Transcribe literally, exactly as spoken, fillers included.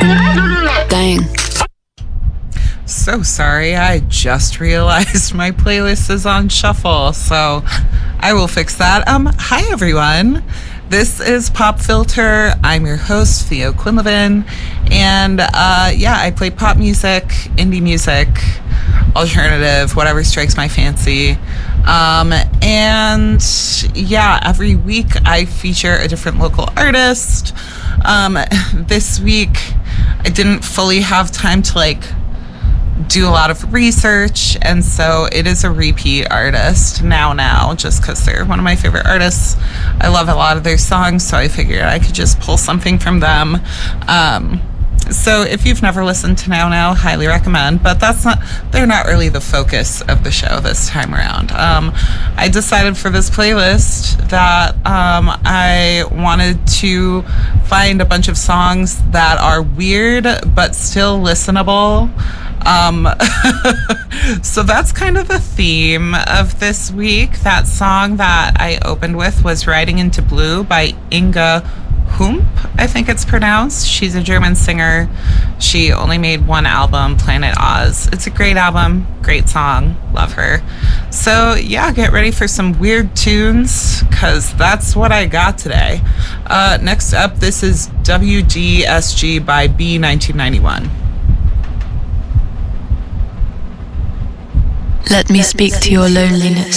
Dang. So sorry, I just realized my playlist is on shuffle, so I will fix that. Um, hi everyone. This is Pop Filter. I'm your host, Theo Quinlivan, and uh, yeah, I play pop music, indie music, alternative, whatever strikes my fancy. Um, and yeah, every week I feature a different local artist. Um, this week I didn't fully have time to like do a lot of research, and so it is a repeat artist now now just because they're one of my favorite artists. I love a lot of their songs, so I figured I could just pull something from them. Um, so if you've never listened to Now Now, highly recommend, but that's not, they're not really the focus of the show this time around. Um, I decided for this playlist that um, I wanted to find a bunch of songs that are weird but still listenable. Um, so that's kind of the theme of this week. That song that I opened with was Riding into Blue by Inga Hump, I think it's pronounced. She's a German singer. She only made one album, Planet Oz. It's a great album, great song, love her. So yeah, get ready for some weird tunes, because that's what I got today. Uh, next up, this is W D S G by B nineteen ninety-one. Let me speak to your loneliness.